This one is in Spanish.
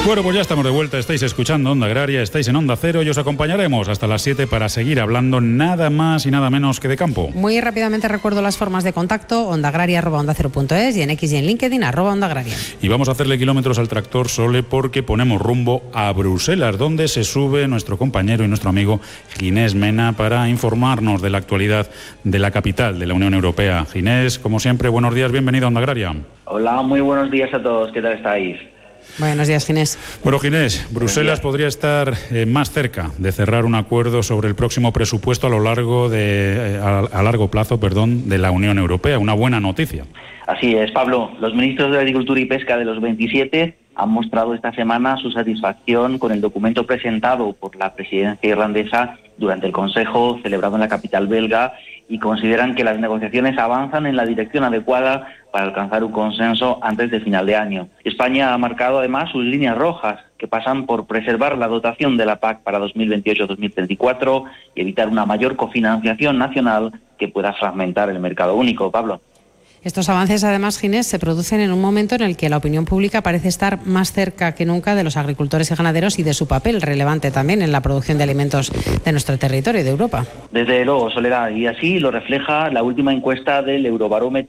Bueno, pues ya estamos de vuelta, estáis escuchando Onda Agraria, estáis en Onda Cero y os acompañaremos hasta las 7 para seguir hablando nada más y nada menos que de campo. Muy rápidamente recuerdo las formas de contacto: ondaagraria@ondacero.es y en X y en LinkedIn @ondaagraria. Y vamos a hacerle kilómetros al tractor, Sole, porque ponemos rumbo a Bruselas, donde se sube nuestro compañero y nuestro amigo Ginés Mena para informarnos de la actualidad de la capital de la Unión Europea. Ginés, como siempre, buenos días, bienvenido a Onda Agraria. Hola, muy buenos días a todos, ¿qué tal estáis? Buenos días, Ginés. Bueno, Ginés, Bruselas podría estar más cerca de cerrar un acuerdo sobre el próximo presupuesto a largo plazo, de la Unión Europea. Una buena noticia. Así es, Pablo. Los ministros de Agricultura y Pesca de los 27 han mostrado esta semana su satisfacción con el documento presentado por la presidencia irlandesa durante el Consejo celebrado en la capital belga y consideran que las negociaciones avanzan en la dirección adecuada para alcanzar un consenso antes de final de año. España ha marcado además sus líneas rojas, que pasan por preservar la dotación de la PAC para 2028-2034 y evitar una mayor cofinanciación nacional que pueda fragmentar el mercado único. Pablo. Estos avances, además, Ginés, se producen en un momento en el que la opinión pública parece estar más cerca que nunca de los agricultores y ganaderos y de su papel relevante también en la producción de alimentos de nuestro territorio y de Europa. Desde luego, Soledad, y así lo refleja la última encuesta del Eurobarómetro